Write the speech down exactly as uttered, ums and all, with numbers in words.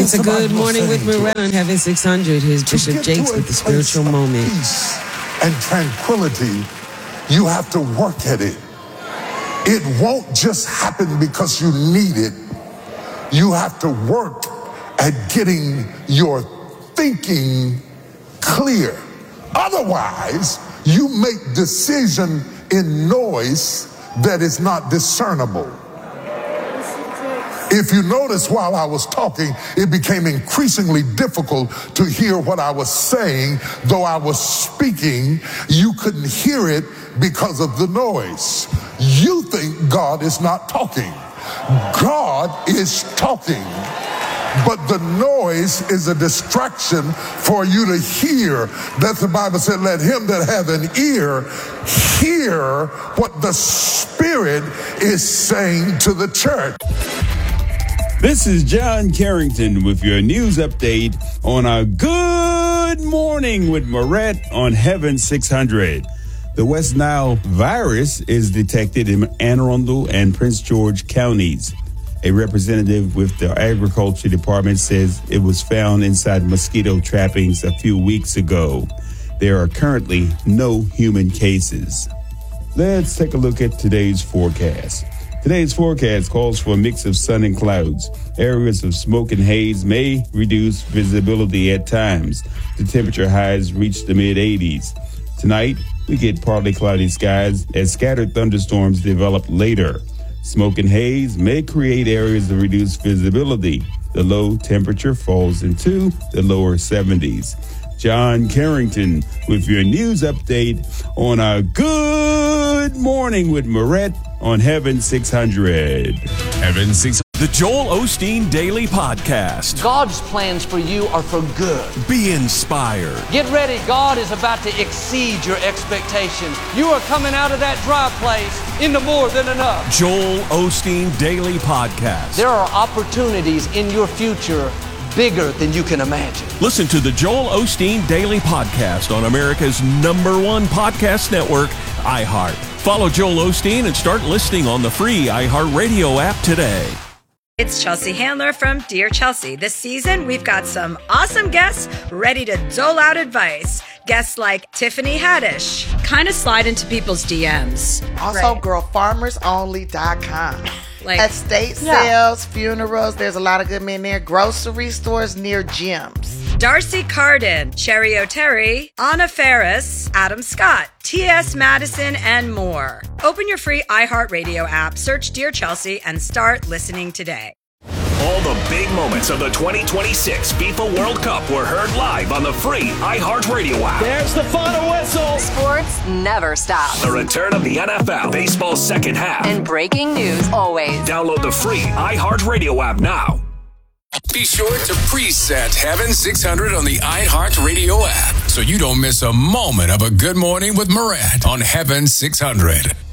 It's a good morning with Moretta on Heaven six hundred. Here's Bishop Jakes with the spiritual moment. Peace and tranquility, you have to work at it. It won't just happen because you need it. You have to work at getting your thinking clear. Otherwise, you make decision in noise that is not discernible. If you notice, while I was talking, it became increasingly difficult to hear what I was saying. Though I was speaking, you couldn't hear it because of the noise. You think God is not talking. God is talking. But the noise is a distraction for you to hear. That's the Bible said, let him that have an ear hear what the Spirit is saying to the church. This is John Carrington with your news update on a Good Morning with Morette on Heaven six hundred. The West Nile virus is detected in Anne Arundel and Prince George counties. A representative with the Agriculture Department says it was found inside mosquito trappings a few weeks ago. There are currently no human cases. Let's take a look at today's forecast. Today's forecast calls for a mix of sun and clouds. Areas of smoke and haze may reduce visibility at times. The temperature highs reach the mid eighties. Tonight, we get partly cloudy skies as scattered thunderstorms develop later. Smoke and haze may create areas of reduced visibility. The low temperature falls into the lower seventies. John Carrington with your news update on a Good Morning with Morette on Heaven six hundred. Heaven six hundred. The Joel Osteen Daily Podcast. God's plans for you are for good. Be inspired. Get ready. God is about to exceed your expectations. You are coming out of that dry place into more than enough. Joel Osteen Daily Podcast. There are opportunities in your future bigger than you can imagine. Listen to the Joel Osteen Daily Podcast on America's number one podcast network, iHeart. Follow Joel Osteen and start listening on the free iHeartRadio app today. It's Chelsea Handler from Dear Chelsea. This season, we've got some awesome guests ready to dole out advice. Guests like Tiffany Haddish, kind of slide into people's D Ms. Also, right. girl farmers only dot com. Like, estate yeah. sales, funerals, there's a lot of good men there. Grocery stores near gyms. Darcy Carden, Cherry O'Terry, Anna Ferris, Adam Scott, T S Madison, and more. Open your free iHeartRadio app, search Dear Chelsea, and start listening today. All the big moments of the twenty twenty-six FIFA World Cup were heard live on the free iHeartRadio app. There's the final whistle. Sports never stops. The return of the N F L, baseball's second half. And breaking news always. Download the free iHeartRadio app now. Be sure to preset Heaven six hundred on the iHeartRadio app so you don't miss a moment of a Good Morning with Morette on Heaven six hundred.